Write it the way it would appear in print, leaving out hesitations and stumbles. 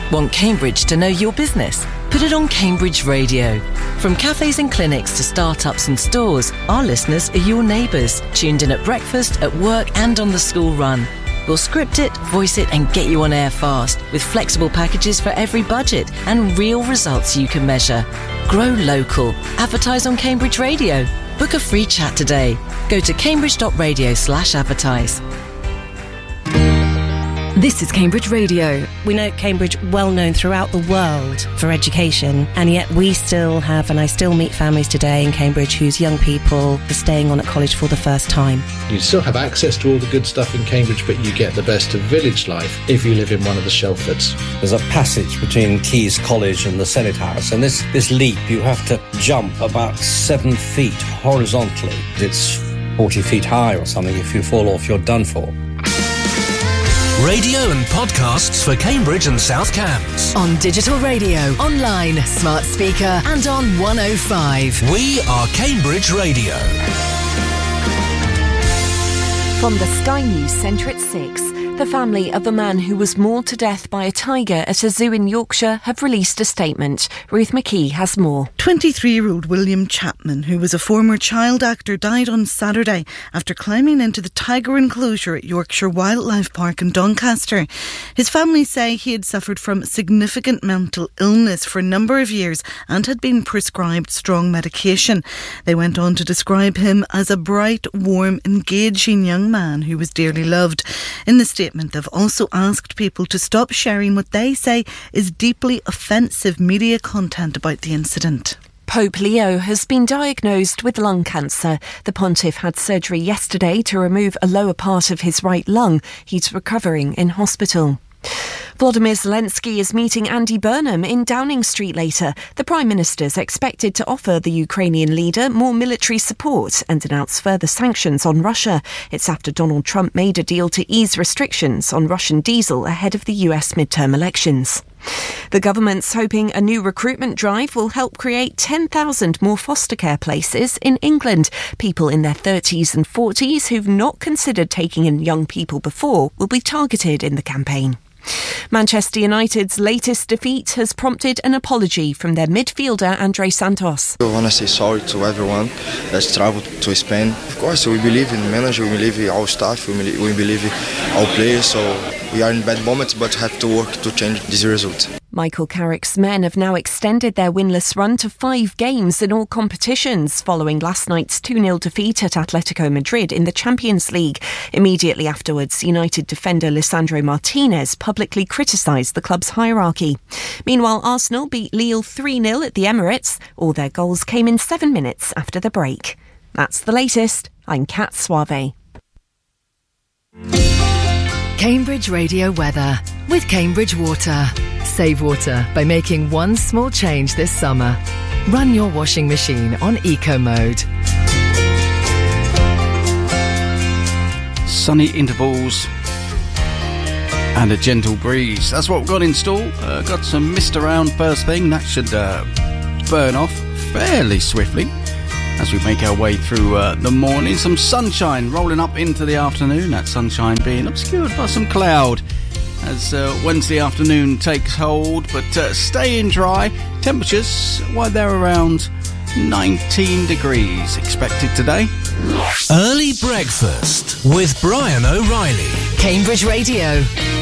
Want Cambridge to know your business? Put it on Cambridge Radio. From cafes and clinics to startups and stores, our listeners are your neighbours, tuned in at breakfast, at work and on the school run. We'll script it, voice it and get you on air fast, with flexible packages for every budget and real results you can measure. Grow local. Advertise on Cambridge Radio. Book a free chat today. Go to cambridge.radio/advertise. This is Cambridge Radio. We know Cambridge well known throughout the world for education, and yet we still have, and I still meet families today in Cambridge whose young people are staying on at college for the first time. You still have access to all the good stuff in Cambridge, but you get the best of village life if you live in one of the Shelfords. There's a passage between Caius College and the Senate House, and this leap, you have to jump about 7 feet horizontally. It's 40 feet high or something. If you fall off, you're done for. Radio and podcasts for Cambridge and South Cambs. On digital radio, online, smart speaker and on 105. We are Cambridge Radio. From the Sky News Centre at 6, the family of a man who was mauled to death by a tiger at a zoo in Yorkshire have released a statement. Ruth McKee has more. 23-year-old William Chapman, who was a former child actor, died on Saturday after climbing into the tiger enclosure at Yorkshire Wildlife Park in Doncaster. His family say he had suffered from significant mental illness for a number of years and had been prescribed strong medication. They went on to describe him as a bright, warm, engaging young man who was dearly loved. In the statement, they've also asked people to stop sharing what they say is deeply offensive media content about the incident. Pope Leo has been diagnosed with lung cancer. The pontiff had surgery yesterday to remove a lower part of his right lung. He's recovering in hospital. Volodymyr Zelensky is meeting Andy Burnham in Downing Street later. The Prime Minister's expected to offer the Ukrainian leader more military support and announce further sanctions on Russia. It's after Donald Trump made a deal to ease restrictions on Russian diesel ahead of the US midterm elections. The government's hoping a new recruitment drive will help create 10,000 more foster care places in England. People in their 30s and 40s who've not considered taking in young people before will be targeted in the campaign. Manchester United's latest defeat has prompted an apology from their midfielder Andre Santos. I want to say sorry to everyone that's travelled to Spain. Of course, we believe in the manager, we believe in our staff, we believe in our players, so we are in bad moments but have to work to change this result. Michael Carrick's men have now extended their winless run to 5 games in all competitions following last night's 2-0 defeat at Atletico Madrid in the Champions League. Immediately afterwards, United defender Lisandro Martinez publicly criticised the club's hierarchy. Meanwhile, Arsenal beat Lille 3-0 at the Emirates. All their goals came in 7 minutes after the break. That's the latest. I'm Kat Suave. Cambridge Radio weather with Cambridge Water. Save water by making one small change this summer. Run your washing machine on eco mode. Sunny intervals and a gentle breeze. That's what we've got in store. Got some mist around first thing. That should burn off fairly swiftly as we make our way through the morning. Some sunshine rolling up into the afternoon. That sunshine being obscured by some cloud as Wednesday afternoon takes hold, but staying dry. Temperatures, well, they're around 19 degrees expected today. Early breakfast with Brian O'Reilly. Cambridge Radio.